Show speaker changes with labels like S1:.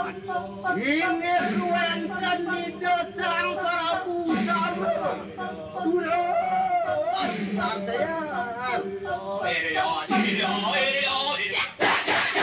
S1: Ini ruangkan hidup sang Prabu Salma. Terus, saya.